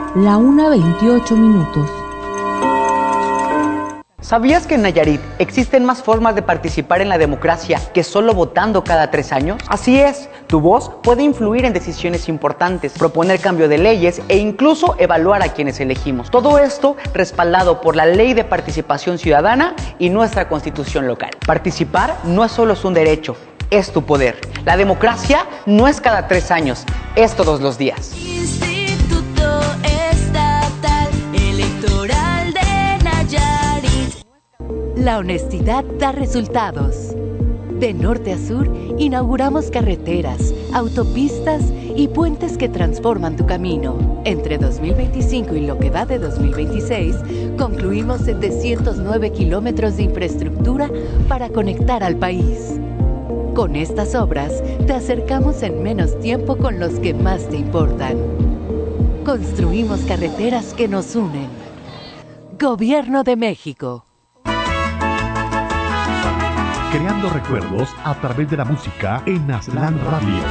la 1:28. ¿Sabías que en Nayarit existen más formas de participar en la democracia que solo votando cada 3 años? Así es, tu voz puede influir en decisiones importantes, proponer cambio de leyes e incluso evaluar a quienes elegimos. Todo esto respaldado por la Ley de Participación Ciudadana y nuestra Constitución local. Participar no es solo un derecho, es tu poder. La democracia no es cada 3 años, es todos los días. Instituto Estatal Electoral de Nayarit. La honestidad da resultados. De norte a sur, inauguramos carreteras, autopistas y puentes que transforman tu camino. Entre 2025 y lo que va de 2026, concluimos 709 kilómetros de infraestructura para conectar al país. Con estas obras, te acercamos en menos tiempo con los que más te importan. Construimos carreteras que nos unen. Gobierno de México. Creando recuerdos a través de la música en Aztlán Radio.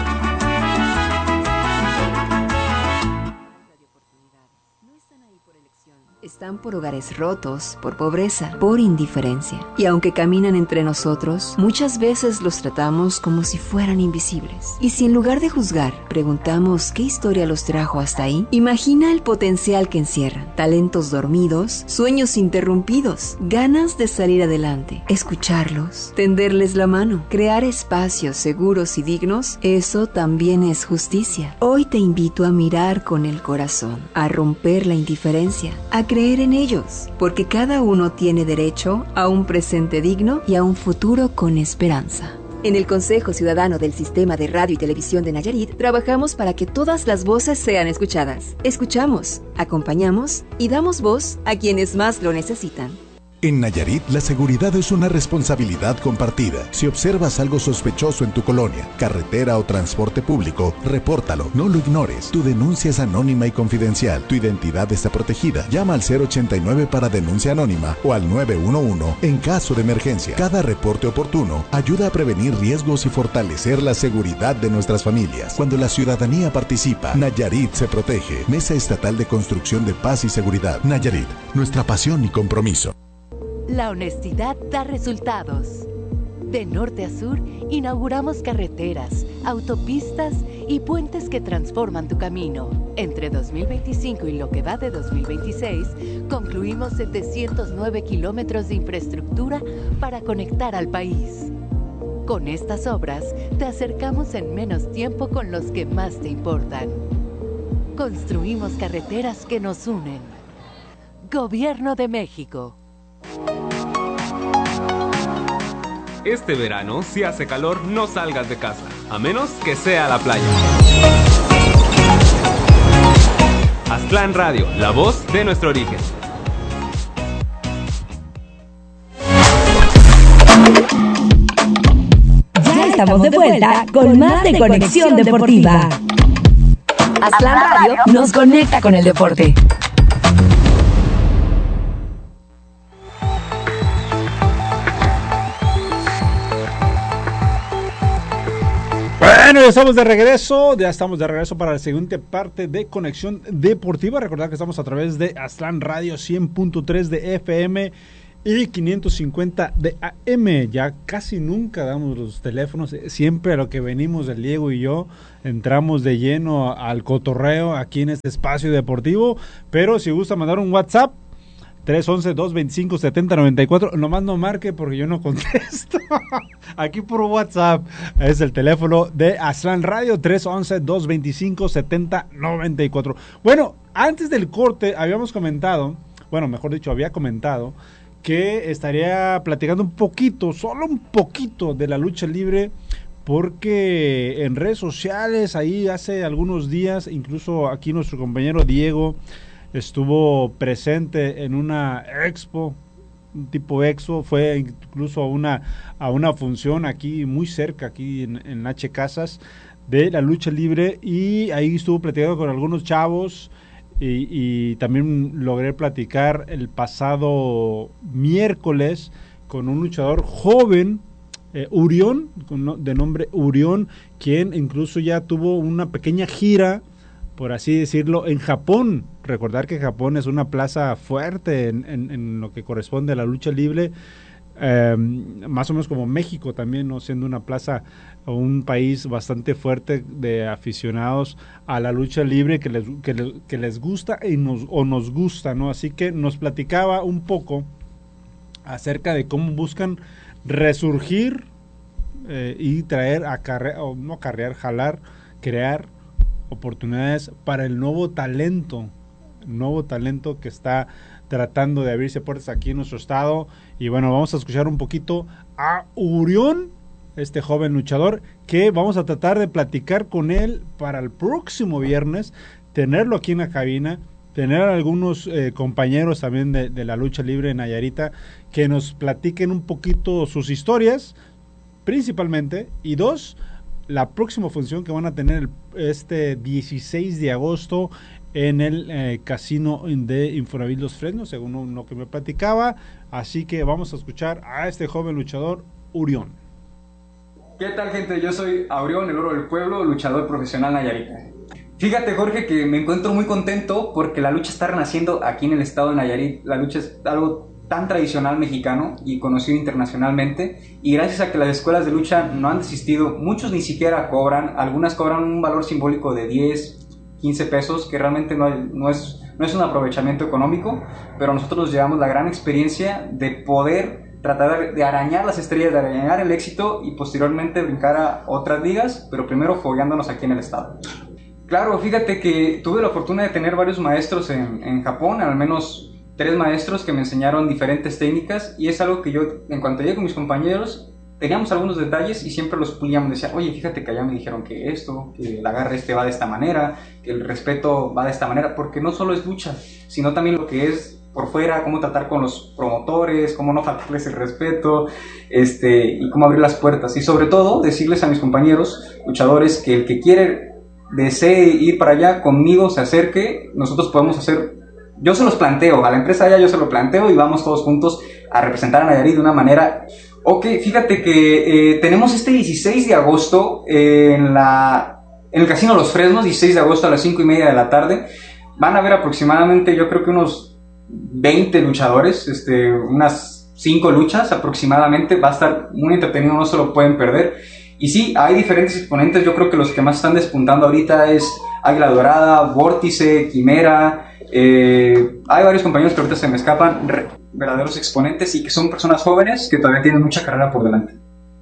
Están por hogares rotos, por pobreza, por indiferencia. Y aunque caminan entre nosotros, muchas veces los tratamos como si fueran invisibles. Y si en lugar de juzgar, preguntamos qué historia los trajo hasta ahí, imagina el potencial que encierran. Talentos dormidos, sueños interrumpidos, ganas de salir adelante. Escucharlos, tenderles la mano, crear espacios seguros y dignos, eso también es justicia. Hoy te invito a mirar con el corazón, a romper la indiferencia, a creer en ellos, porque cada uno tiene derecho a un presente digno y a un futuro con esperanza. En el Consejo Ciudadano del Sistema de Radio y Televisión de Nayarit, trabajamos para que todas las voces sean escuchadas. Escuchamos, acompañamos y damos voz a quienes más lo necesitan. En Nayarit, la seguridad es una responsabilidad compartida. Si observas algo sospechoso en tu colonia, carretera o transporte público, repórtalo, no lo ignores. Tu denuncia es anónima y confidencial. Tu identidad está protegida. Llama al 089 para denuncia anónima o al 911 en caso de emergencia. Cada reporte oportuno ayuda a prevenir riesgos y fortalecer la seguridad de nuestras familias. Cuando la ciudadanía participa, Nayarit se protege. Mesa Estatal de Construcción de Paz y Seguridad. Nayarit, nuestra pasión y compromiso. La honestidad da resultados. De norte a sur, inauguramos carreteras, autopistas y puentes que transforman tu camino. Entre 2025 y lo que va de 2026, concluimos 709 kilómetros de infraestructura para conectar al país. Con estas obras, te acercamos en menos tiempo con los que más te importan. Construimos carreteras que nos unen. Gobierno de México. Este verano, si hace calor, no salgas de casa, a menos que sea a la playa. Aztlán Radio, la voz de nuestro origen. Ya estamos de vuelta con más de Conexión Deportiva. Aztlán Radio nos conecta con el deporte. Bueno, ya estamos de regreso para la siguiente parte de Conexión Deportiva. Recordad que estamos a través de Aztlán Radio 100.3 de FM y 550 de AM. Ya casi nunca damos los teléfonos, siempre a lo que venimos el Diego y yo entramos de lleno al cotorreo aquí en este espacio deportivo, pero si gusta mandar un WhatsApp 311-225-7094, nomás no marque porque yo no contesto. Aquí por WhatsApp es el teléfono de Aztlán Radio, 311-225-7094. Bueno, antes del corte había comentado que estaría platicando un poquito, solo un poquito de la lucha libre, porque en redes sociales ahí hace algunos días, incluso aquí nuestro compañero Diego estuvo presente en una expo, un tipo expo, fue incluso a una función aquí muy cerca, aquí en H Casas, de la lucha libre, y ahí estuvo platicando con algunos chavos y también logré platicar el pasado miércoles con un luchador joven, Urión, de nombre Urión, quien incluso ya tuvo una pequeña gira por así decirlo, en Japón. Recordar que Japón es una plaza fuerte en lo que corresponde a la lucha libre, más o menos como México también, ¿no? Siendo una plaza o un país bastante fuerte de aficionados a la lucha libre que les gusta nos gusta, ¿no? Así que nos platicaba un poco acerca de cómo buscan resurgir y traer crear oportunidades para el nuevo talento que está tratando de abrirse puertas aquí en nuestro estado. Y bueno, vamos a escuchar un poquito a Urión, este joven luchador, que vamos a tratar de platicar con él para el próximo viernes, tenerlo aquí en la cabina, tener algunos compañeros también de la lucha libre en Nayarita que nos platiquen un poquito sus historias, principalmente, y dos, la próxima función que van a tener este 16 de agosto en el casino de Infonavit Los Fresnos, según lo que me platicaba. Así que vamos a escuchar a este joven luchador, Urión. ¿Qué tal, gente? Yo soy Aurión, el oro del pueblo, luchador profesional Nayarita. Fíjate, Jorge, que me encuentro muy contento porque la lucha está renaciendo aquí en el estado de Nayarit. La lucha es algo tan tradicional mexicano y conocido internacionalmente, y gracias a que las escuelas de lucha no han desistido, muchos ni siquiera cobran, algunas cobran un valor simbólico de 10, 15 pesos, que realmente no es un aprovechamiento económico, pero nosotros nos llevamos la gran experiencia de poder tratar de arañar las estrellas, de arañar el éxito y posteriormente brincar a otras ligas, pero primero fogueándonos aquí en el estado. Claro, fíjate que tuve la fortuna de tener varios maestros en Japón, al menos 3 maestros que me enseñaron diferentes técnicas, y es algo que yo, en cuanto llegué con mis compañeros, teníamos algunos detalles y siempre los pulíamos. Decía, oye, fíjate que allá me dijeron que esto, que el agarre va de esta manera, que el respeto va de esta manera, porque no solo es lucha, sino también lo que es por fuera, cómo tratar con los promotores, cómo no faltarles el respeto, y cómo abrir las puertas. Y sobre todo, decirles a mis compañeros luchadores que el que desee ir para allá, conmigo se acerque, nosotros podemos hacer. Yo se los planteo, a la empresa allá yo se lo planteo y vamos todos juntos a representar a Nayarit de una manera. Ok, fíjate que tenemos este 16 de agosto en el Casino Los Fresnos, 16 de agosto a las 5:30 de la tarde. Van a haber aproximadamente, yo creo que unos 20 luchadores, unas 5 luchas aproximadamente. Va a estar muy entretenido, no se lo pueden perder. Y sí, hay diferentes exponentes. Yo creo que los que más están despuntando ahorita es Águila Dorada, Vórtice, Quimera. Hay varios compañeros que ahorita se me escapan, verdaderos exponentes, y que son personas jóvenes que todavía tienen mucha carrera por delante.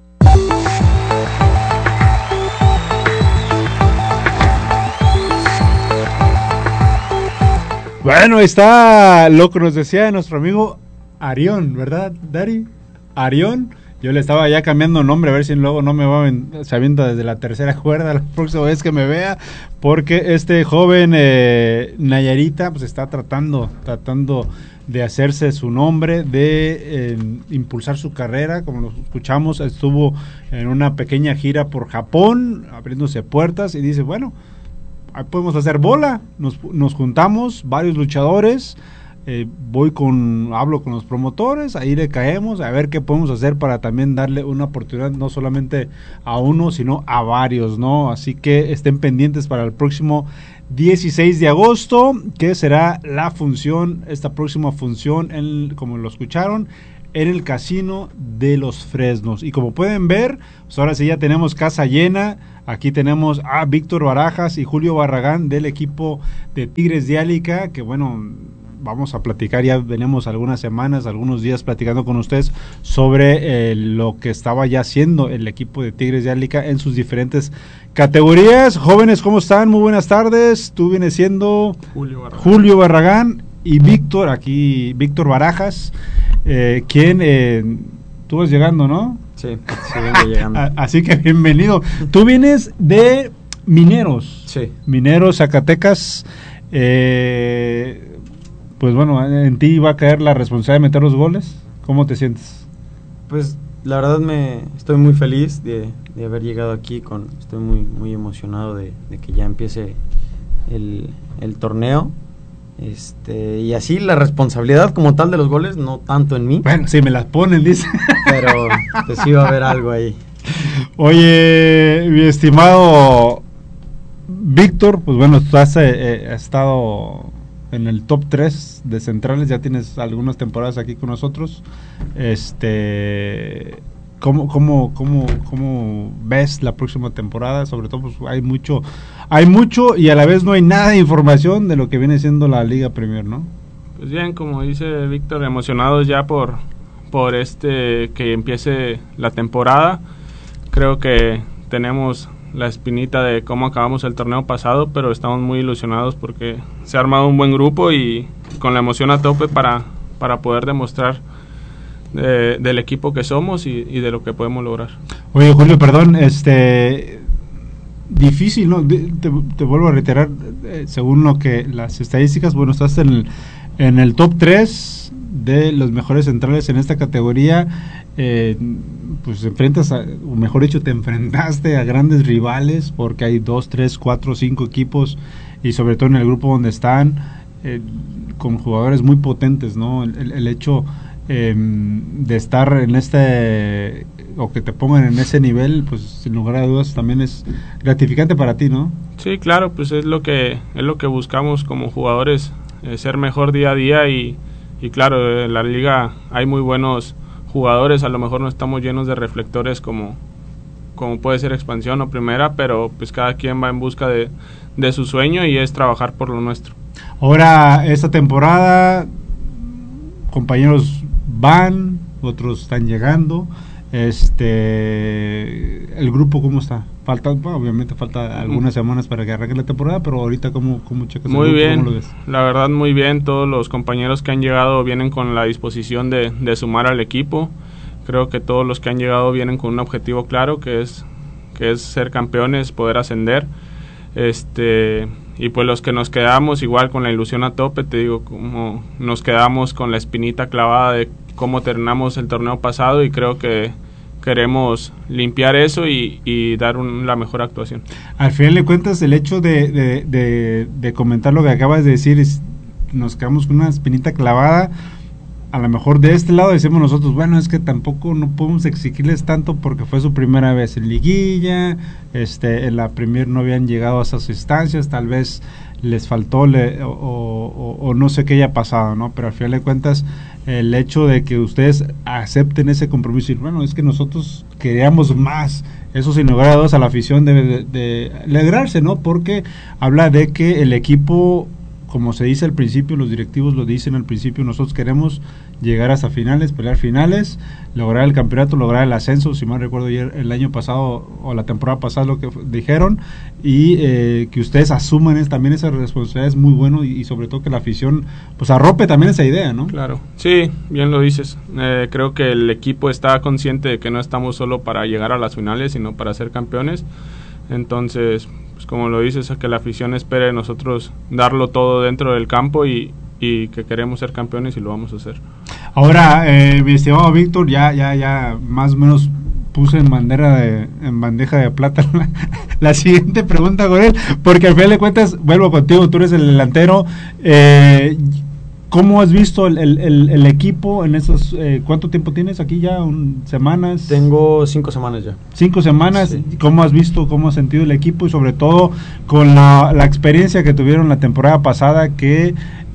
Bueno, está lo que nos decía nuestro amigo Arión, ¿verdad, Dari? Arión. Yo le estaba ya cambiando nombre, a ver si luego no me va sabiendo desde la tercera cuerda la próxima vez que me vea, porque este joven Nayarita pues está tratando de hacerse su nombre, de impulsar su carrera. Como lo escuchamos, estuvo en una pequeña gira por Japón, abriéndose puertas, y dice, bueno, ahí podemos hacer bola, nos juntamos varios luchadores, hablo con los promotores, ahí le caemos a ver qué podemos hacer para también darle una oportunidad no solamente a uno, sino a varios, ¿no? Así que estén pendientes para el próximo 16 de agosto, que será esta próxima función, como lo escucharon, en el Casino de Los Fresnos. Y como pueden ver, pues ahora sí ya tenemos casa llena. Aquí tenemos a Víctor Barajas y Julio Barragán del equipo de Tigres de Álica, que bueno, vamos a platicar, ya venimos algunos días platicando con ustedes sobre lo que estaba ya haciendo el equipo de Tigres de Álica en sus diferentes categorías. Jóvenes, ¿cómo están? Muy buenas tardes. Tú vienes siendo Julio Barragán y Víctor Barajas, quien tú vas llegando, ¿no? Sí, vengo llegando. Así que bienvenido. Tú vienes de Mineros. Sí. Mineros, Zacatecas. Pues bueno, en ti va a caer la responsabilidad de meter los goles. ¿Cómo te sientes? Pues la verdad estoy muy feliz de haber llegado aquí. Estoy muy, muy emocionado de que ya empiece el torneo. Y así la responsabilidad como tal de los goles, no tanto en mí. Bueno, si me las ponen, dice. Pero pues sí va a haber algo ahí. Oye, mi estimado Víctor, pues bueno, tú has estado en el top 3 de centrales, ya tienes algunas temporadas aquí con nosotros. ¿Cómo ves la próxima temporada? Sobre todo, pues hay mucho y a la vez no hay nada de información de lo que viene siendo la Liga Premier, ¿no? Pues bien, como dice Víctor, emocionados ya por que empiece la temporada. Creo que tenemos la espinita de cómo acabamos el torneo pasado, pero estamos muy ilusionados porque se ha armado un buen grupo y con la emoción a tope para poder demostrar del equipo que somos y de lo que podemos lograr. Oye, Julio, perdón, difícil, ¿no? Te vuelvo a reiterar, según lo que las estadísticas, bueno, estás en el top 3 de los mejores centrales en esta categoría. Pues o mejor dicho, te enfrentaste a grandes rivales, porque hay 2, 3, 4, 5 equipos, y sobre todo en el grupo donde están, con jugadores muy potentes, ¿no? El hecho de estar en o que te pongan en ese nivel, pues sin lugar a dudas también es gratificante para ti, ¿no? Sí, claro, pues es lo que buscamos como jugadores, ser mejor día a día y claro, en la liga hay muy buenos jugadores, a lo mejor no estamos llenos de reflectores como puede ser Expansión o Primera, pero pues cada quien va en busca de su sueño y es trabajar por lo nuestro. Ahora, esta temporada, compañeros van, otros están llegando. El grupo, ¿cómo está? Obviamente falta algunas semanas para que arranque la temporada, pero ahorita ¿cómo checas? Muy bien, ¿cómo lo ves? La verdad muy bien, todos los compañeros que han llegado vienen con la disposición de sumar al equipo. Creo que todos los que han llegado vienen con un objetivo claro, que es ser campeones, poder ascender. Y pues los que nos quedamos igual con la ilusión a tope, te digo, como nos quedamos con la espinita clavada de cómo terminamos el torneo pasado, y creo que queremos limpiar eso y dar la mejor actuación. Al final de cuentas, el hecho de comentar lo que acabas de decir, nos quedamos con una espinita clavada. A lo mejor de este lado decimos nosotros, bueno, es que tampoco no podemos exigirles tanto porque fue su primera vez en liguilla, en la Premier no habían llegado a esas instancias, tal vez les faltó o no sé qué haya pasado, ¿no? Pero al final de cuentas, el hecho de que ustedes acepten ese compromiso y bueno, es que nosotros queríamos más, eso sin lugar a dudas a la afición debe de alegrarse, ¿no? Porque habla de que el equipo, como se dice al principio, los directivos lo dicen al principio, nosotros queremos llegar hasta finales, pelear finales, lograr el campeonato, lograr el ascenso, si mal recuerdo ayer, el año pasado o la temporada pasada lo que dijeron, y que ustedes asuman también esa responsabilidad es muy bueno, y sobre todo que la afición pues arrope también esa idea, ¿no? Claro, sí, bien lo dices. Creo que el equipo está consciente de que no estamos solo para llegar a las finales, sino para ser campeones. Entonces, pues como lo dices, a que la afición espere de nosotros darlo todo dentro del campo y que queremos ser campeones y lo vamos a hacer. Ahora, mi estimado Víctor, ya más o menos puse en bandeja de plata la siguiente pregunta con él, porque al final de cuentas, vuelvo contigo, tú eres el delantero. ¿Cómo has visto el equipo en esos, cuánto tiempo tienes aquí ya? ¿Semanas? Tengo 5 semanas ya. 5 semanas, sí. ¿Cómo has visto, cómo has sentido el equipo y sobre todo con la experiencia que tuvieron la temporada pasada que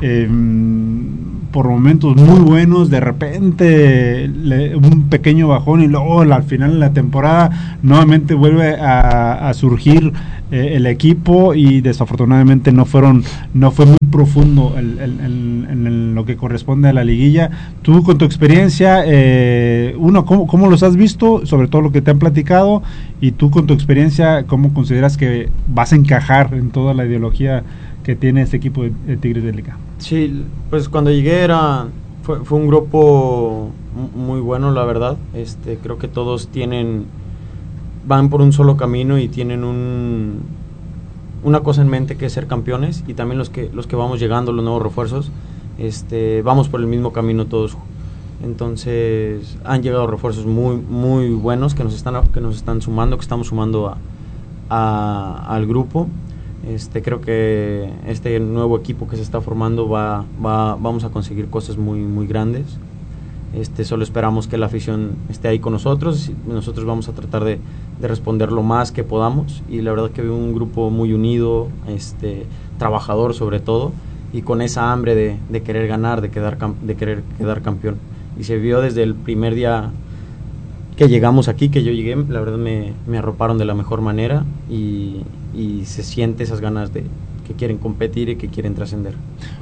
por momentos muy buenos, de repente un pequeño bajón y luego al final de la temporada nuevamente vuelve a surgir el equipo y desafortunadamente no fue muy profundo en lo que corresponde a la liguilla? Tú con tu experiencia, ¿cómo los has visto? Sobre todo lo que te han platicado, y tú con tu experiencia, ¿cómo consideras que vas a encajar en toda la ideología que tiene este equipo de Tigres del Liga? Sí, pues cuando llegué fue un grupo muy bueno, la verdad. Creo que todos van por un solo camino y tienen una cosa en mente, que es ser campeones, y también los que vamos llegando, los nuevos refuerzos, vamos por el mismo camino todos. Entonces han llegado refuerzos muy muy buenos que nos están sumando, que estamos sumando al grupo. Creo que este nuevo equipo que se está formando vamos a conseguir cosas muy muy grandes. Solo esperamos que la afición esté ahí con nosotros. Nosotros vamos a tratar de responder lo más que podamos, y la verdad que veo un grupo muy unido, trabajador sobre todo, y con esa hambre de querer ganar, de querer quedar campeón. Y se vio desde el primer día que llegamos aquí, que yo llegué, la verdad me arroparon de la mejor manera, y se siente esas ganas de que quieren competir y que quieren trascender.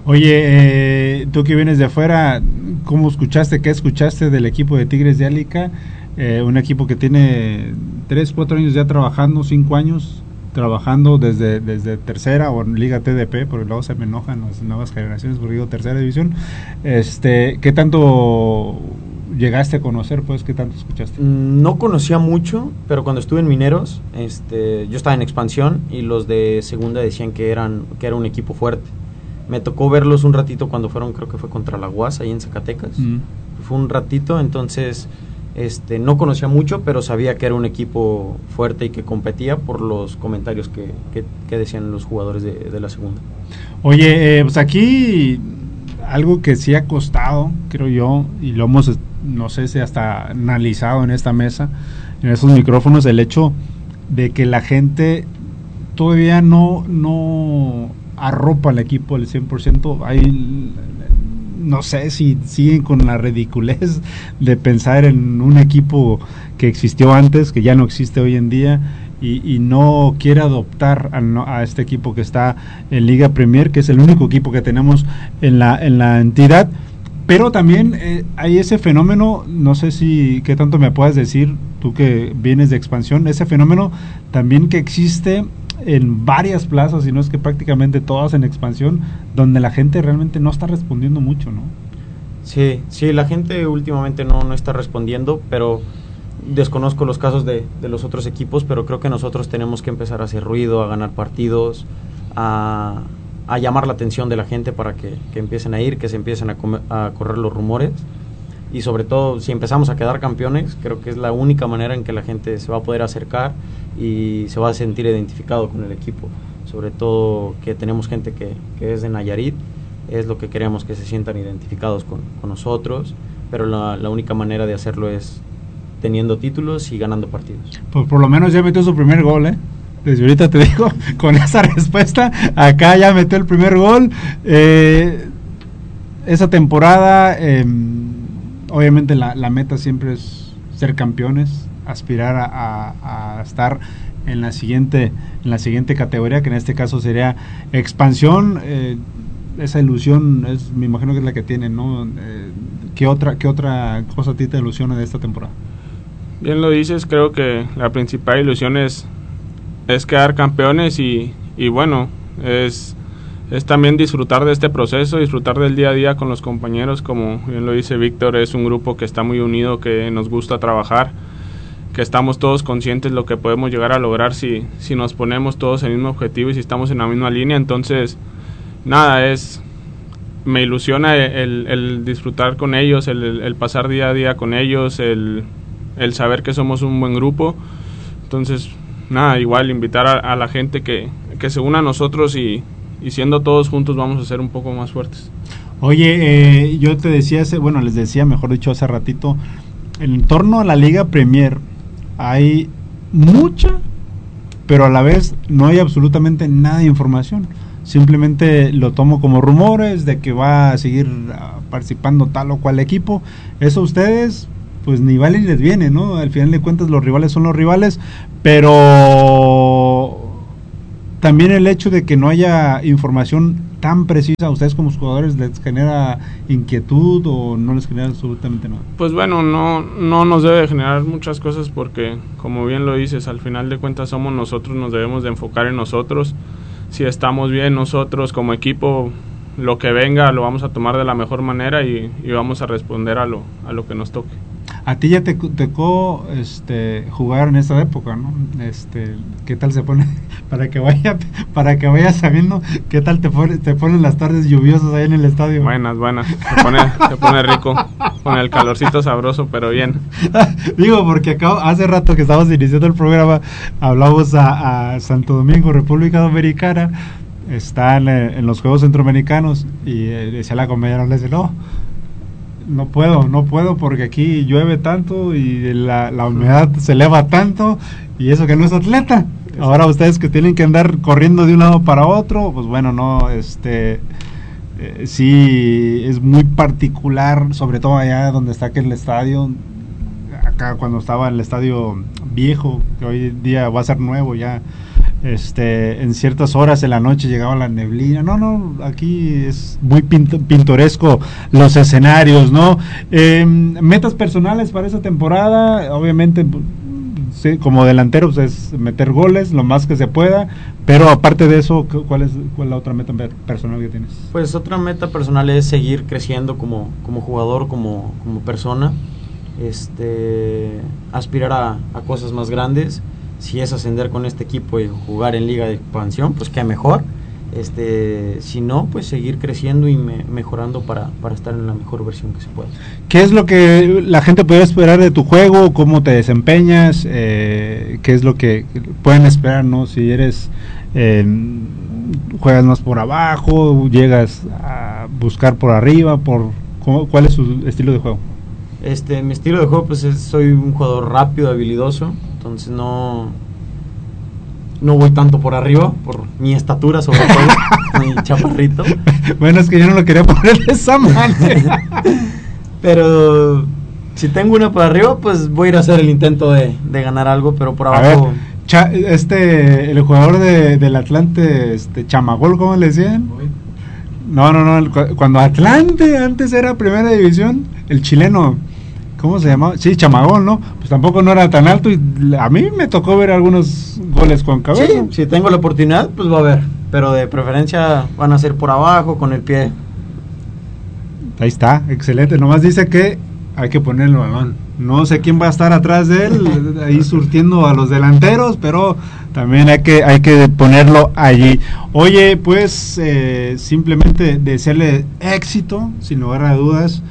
Oye, tú que vienes de afuera, ¿cómo escuchaste? ¿Qué escuchaste del equipo de Tigres de Álica? Un equipo que tiene 3, 4 años ya trabajando, 5 años trabajando desde tercera o Liga TDP, porque luego se me enojan las nuevas generaciones porque digo tercera división. ¿Qué tanto llegaste a conocer, pues? ¿Qué tanto escuchaste? No conocía mucho, pero cuando estuve en Mineros, yo estaba en expansión y los de segunda decían que era un equipo fuerte. Me tocó verlos un ratito cuando fueron, creo que fue contra la UAS, ahí en Zacatecas. Fue un ratito, entonces no conocía mucho, pero sabía que era un equipo fuerte y que competía por los comentarios que decían los jugadores de la segunda. Oye, pues aquí algo que sí ha costado, creo yo, y lo hemos, no sé si hasta analizado en esta mesa, en estos micrófonos, el hecho de que la gente todavía no arropa al equipo al 100%. Hay, no sé si siguen con la ridiculez de pensar en un equipo que existió antes, que ya no existe hoy en día, y no quiere adoptar a este equipo que está en Liga Premier, que es el único equipo que tenemos en la entidad. Pero también hay ese fenómeno, no sé si qué tanto me puedas decir, tú que vienes de expansión, ese fenómeno también que existe en varias plazas, y no es que prácticamente todas en expansión, donde la gente realmente no está respondiendo mucho, ¿no? Sí, la gente últimamente no está respondiendo, pero desconozco los casos de los otros equipos, pero creo que nosotros tenemos que empezar a hacer ruido, a ganar partidos, a llamar la atención de la gente para que empiecen a ir, que se empiecen a correr los rumores, y sobre todo si empezamos a quedar campeones, creo que es la única manera en que la gente se va a poder acercar y se va a sentir identificado con el equipo. Sobre todo que tenemos gente que es de Nayarit, es lo que queremos, que se sientan identificados con nosotros, pero la única manera de hacerlo es teniendo títulos y ganando partidos. Pues por lo menos ya metió su primer gol, ¿eh? Desde ahorita te digo, con esa respuesta, acá ya metió el primer gol. Esa temporada, obviamente la meta siempre es ser campeones, aspirar a estar en la siguiente categoría, que en este caso sería expansión. Esa ilusión me imagino que es la que tienen, ¿no? ¿Qué otra cosa a ti te ilusiona de esta temporada? Bien lo dices, creo que la principal ilusión es quedar campeones, y bueno, es también disfrutar de este proceso, disfrutar del día a día con los compañeros. Como bien lo dice Víctor, es un grupo que está muy unido, que nos gusta trabajar, que estamos todos conscientes de lo que podemos llegar a lograr si nos ponemos todos el mismo objetivo y si estamos en la misma línea. Entonces, nada, me ilusiona el disfrutar con ellos, el pasar día a día con ellos, el saber que somos un buen grupo. Entonces, nada, igual invitar a la gente que se una a nosotros, y siendo todos juntos vamos a ser un poco más fuertes. Oye, yo te decía, les decía, mejor dicho, hace ratito, en torno a la Liga Premier hay mucha, pero a la vez no hay absolutamente nada de información. Simplemente lo tomo como rumores de que va a seguir participando tal o cual equipo. Eso ustedes, pues ni vale ni les viene, ¿no? Al final de cuentas los rivales son los rivales, pero también el hecho de que no haya información tan precisa, ¿a ustedes como jugadores les genera inquietud o no les genera absolutamente nada? Pues bueno, no nos debe generar muchas cosas, porque como bien lo dices, al final de cuentas somos nosotros, nos debemos de enfocar en nosotros. Si estamos bien nosotros como equipo, lo que venga lo vamos a tomar de la mejor manera y vamos a responder a lo que nos toque. A ti ya te tocó jugar en esta época, ¿no? ¿Qué tal se pone? para que vayas sabiendo qué tal te ponen las tardes lluviosas ahí en el estadio. Buenas, se pone rico, con el calorcito sabroso, pero bien. Digo, porque hace rato que estábamos iniciando el programa, hablamos a Santo Domingo, República Dominicana, están en los Juegos Centroamericanos, y decía la compañera, le dice, no, No puedo porque aquí llueve tanto y la humedad se eleva tanto y eso que no es atleta. Ahora ustedes que tienen que andar corriendo de un lado para otro, pues bueno, no, sí es muy particular, sobre todo allá donde está aquel estadio. Acá cuando estaba en el estadio viejo, que hoy día va a ser nuevo ya, en ciertas horas de la noche llegaba la neblina. No, aquí es muy pintoresco los escenarios, ¿no? Metas personales para esta temporada, obviamente, sí, como delantero, pues es meter goles lo más que se pueda, pero aparte de eso, ¿cuál es la otra meta personal que tienes? Pues otra meta personal es seguir creciendo como jugador, como persona, aspirar a cosas más grandes. Si es ascender con este equipo y jugar en Liga de Expansión, pues qué mejor. Si no, pues seguir creciendo y mejorando para estar en la mejor versión que se pueda. ¿Qué es lo que la gente puede esperar de tu juego? ¿Cómo te desempeñas? ¿Qué es lo que pueden esperar, no? Si eres juegas más por abajo, llegas a buscar por arriba, ¿cuál es tu estilo de juego? Mi estilo de juego, pues soy un jugador rápido, habilidoso, entonces no voy tanto por arriba, por mi estatura sobre todo, mi chaparrito. Bueno, es que yo no lo quería poner de esa manera. Pero si tengo una por arriba, pues voy a ir a hacer el intento de ganar algo, pero por abajo... el jugador del Atlante, Chamagol, ¿cómo le decían? No, cuando Atlante antes era primera división, el chileno, ¿cómo se llamaba? Sí, Chamagol, ¿no? Pues tampoco no era tan alto y a mí me tocó ver algunos goles con cabeza. Sí, si tengo la oportunidad, pues va a haber, pero de preferencia van a ser por abajo, con el pie. Ahí está, excelente. Nomás dice que hay que ponerle el balón. No sé quién va a estar atrás de él, ahí surtiendo a los delanteros, pero también hay que ponerlo allí. Oye, pues simplemente desearle éxito, sin lugar a dudas.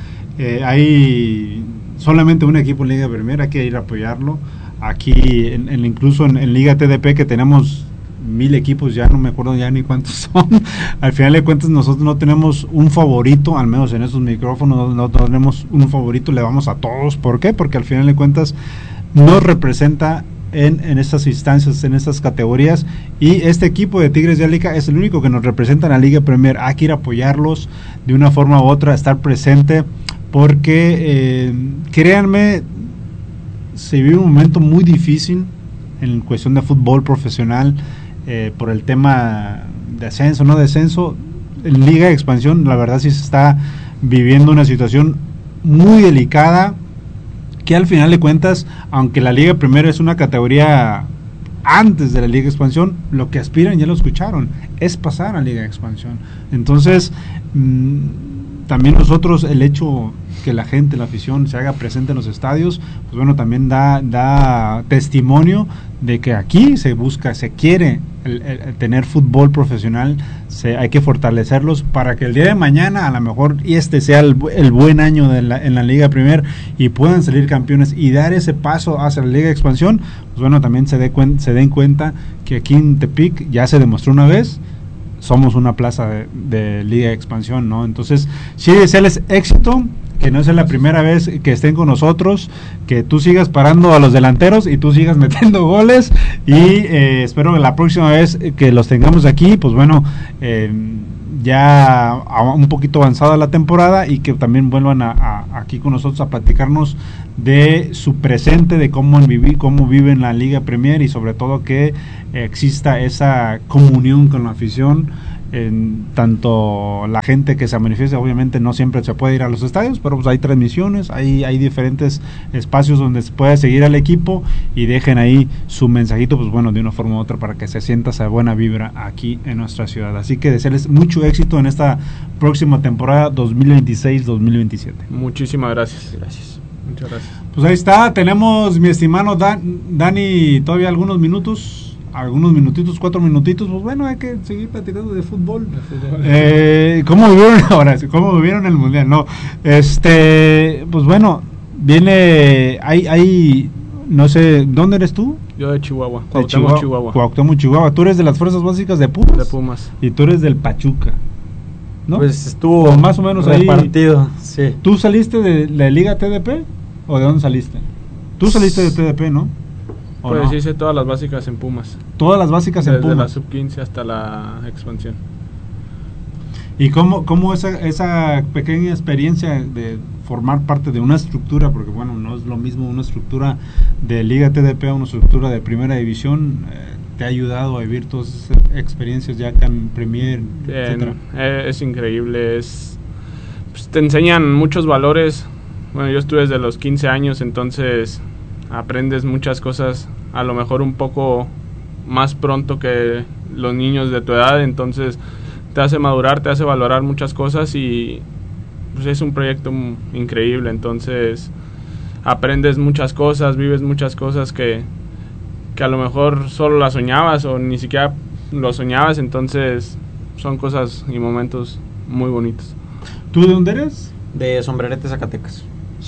Hay solamente un equipo en Liga Premier, hay que ir a apoyarlo. Aquí, incluso en Liga TDP, que tenemos 1000 equipos, ya no me acuerdo ya ni cuántos son. Al final de cuentas, nosotros no tenemos un favorito, al menos en estos micrófonos no tenemos un favorito, le vamos a todos. ¿Por qué? Porque al final de cuentas nos representa en estas instancias, en estas categorías, y este equipo de Tigres de Alica es el único que nos representa en la Liga Premier. Hay que ir a apoyarlos de una forma u otra, estar presente, porque créanme, se vive un momento muy difícil en cuestión de fútbol profesional, por el tema de ascenso, no descenso. En Liga de Expansión, la verdad, sí se está viviendo una situación muy delicada, que al final de cuentas, aunque la Liga Primera es una categoría antes de la Liga de Expansión, lo que aspiran, ya lo escucharon, es pasar a Liga de Expansión. Entonces, también nosotros, el hecho que la gente, la afición se haga presente en los estadios, pues bueno, también da testimonio de que aquí se busca, se quiere el tener fútbol profesional. Hay que fortalecerlos para que el día de mañana, a lo mejor, y sea el buen año en la Liga Premier, y puedan salir campeones y dar ese paso hacia la Liga de Expansión. Pues bueno, también se den cuenta que aquí en Tepic ya se demostró una vez, somos una plaza de Liga de Expansión, ¿no? Entonces, sí, desearles éxito, que no sea la primera vez que estén con nosotros, que tú sigas parando a los delanteros y tú sigas metiendo goles, y espero que la próxima vez que los tengamos aquí, pues bueno, ya un poquito avanzada la temporada, y que también vuelvan aquí con nosotros a platicarnos de su presente, de cómo viven la Liga Premier, y sobre todo que exista esa comunión con la afición. Tanto la gente que se manifiesta, obviamente no siempre se puede ir a los estadios, pero pues hay transmisiones, hay diferentes espacios donde se puede seguir al equipo, y dejen ahí su mensajito, pues bueno, de una forma u otra, para que se sienta esa buena vibra aquí en nuestra ciudad. Así que desearles mucho éxito en esta próxima temporada 2026-2027. Muchísimas gracias. Muchas gracias. Pues ahí está, tenemos, mi estimado Dani, todavía algunos minutitos, 4 minutitos. Pues bueno, hay que seguir platicando de fútbol. ¿Cómo vivieron ahora? ¿Cómo vivieron el mundial? No, pues bueno, viene, hay, no sé, ¿dónde eres tú? Yo de Chihuahua, Cuauhtémoc, Chihuahua. Tú eres de las fuerzas básicas de Pumas. De Pumas. Y tú eres del Pachuca. ¿no? Pues estuvo o más o menos repartido, ahí. Sí. ¿Tú saliste de la Liga TDP o de dónde saliste? Tú saliste de TDP, ¿no? Pues no? hice todas las básicas en Pumas. Todas las básicas en Pumas. Desde la sub-15 hasta la expansión. ¿Y cómo esa pequeña experiencia de formar parte de una estructura, porque bueno, no es lo mismo una estructura de Liga TDP a una estructura de Primera División, te ha ayudado a vivir todas esas experiencias ya acá en Premier, etcétera? Es increíble, pues te enseñan muchos valores. Bueno, yo estuve desde los 15 años, entonces aprendes muchas cosas, a lo mejor un poco más pronto que los niños de tu edad, entonces te hace madurar, te hace valorar muchas cosas y pues es un proyecto increíble, entonces aprendes muchas cosas, vives muchas cosas que a lo mejor solo las soñabas o ni siquiera lo soñabas, entonces son cosas y momentos muy bonitos. ¿Tú de dónde eres? De Sombrerete, Zacatecas.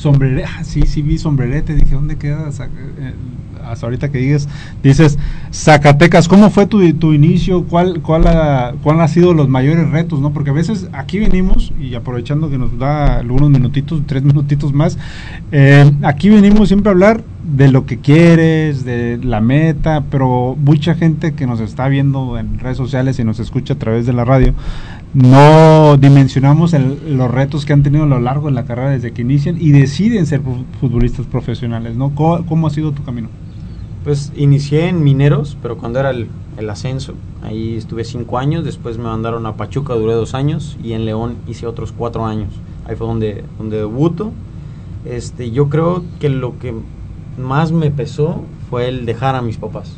Sí vi Sombrerete, dije, ¿dónde queda? Hasta ahorita que dices Zacatecas, ¿cómo fue tu inicio? ¿Cuál ha sido los mayores retos, no? Porque a veces aquí venimos, y aprovechando que nos da algunos minutitos, 3 minutitos más, aquí venimos siempre a hablar de lo que quieres, de la meta, pero mucha gente que nos está viendo en redes sociales y nos escucha a través de la radio, no dimensionamos los retos que han tenido a lo largo de la carrera desde que inician y deciden ser futbolistas profesionales, ¿no? ¿Cómo ha sido tu camino? Pues inicié en Mineros, pero cuando era el ascenso, ahí estuve 5 años, después me mandaron a Pachuca, duré 2 años, y en León hice otros 4 años, ahí fue donde debuto. Yo creo que lo que más me pesó fue el dejar a mis papás,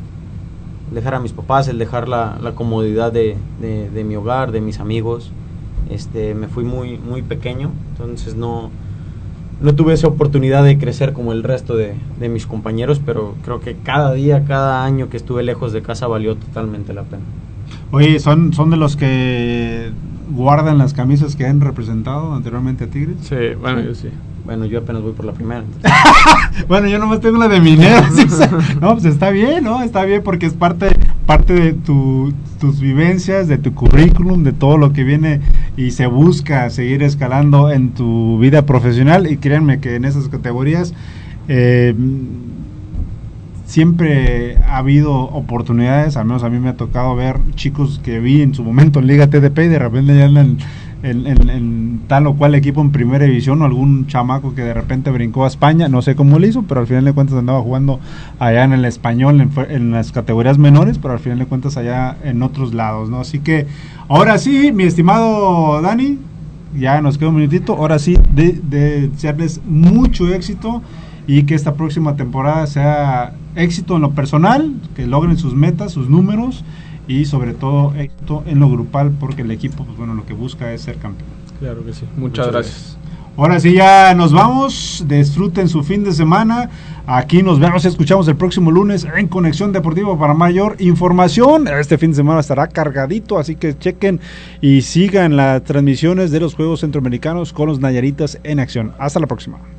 el dejar la comodidad de mi hogar, de mis amigos. Me fui muy pequeño, entonces no tuve esa oportunidad de crecer como el resto de mis compañeros, pero creo que cada año que estuve lejos de casa valió totalmente la pena. Oye, ¿son de los que guardan las camisas que han representado anteriormente a Tigres? Sí, bueno, yo sí. Bueno, yo apenas voy por la primera. Bueno, yo nomás tengo la de Mineros. No, pues está bien, ¿no? Está bien porque es parte de tus vivencias, de tu currículum, de todo lo que viene y se busca seguir escalando en tu vida profesional. Y créanme que en esas categorías siempre ha habido oportunidades, al menos a mí me ha tocado ver chicos que vi en su momento en Liga TDP y de repente ya andan en tal o cual equipo en Primera División, o algún chamaco que de repente brincó a España, no sé cómo lo hizo, pero al final de cuentas andaba jugando allá en el Español, en las categorías menores, pero al final de cuentas allá en otros lados, ¿no? Así que, ahora sí, mi estimado Dani, ya nos queda un minutito, ahora sí, de desearles mucho éxito y que esta próxima temporada sea éxito en lo personal, que logren sus metas, sus números, y sobre todo éxito en lo grupal, porque el equipo, pues bueno, lo que busca es ser campeón. Claro que sí, muchas gracias. Ahora sí, ya nos vamos, disfruten su fin de semana, aquí nos vemos y escuchamos el próximo lunes en Conexión Deportiva para mayor información. Este fin de semana estará cargadito, así que chequen y sigan las transmisiones de los Juegos Centroamericanos con los Nayaritas en acción. Hasta la próxima.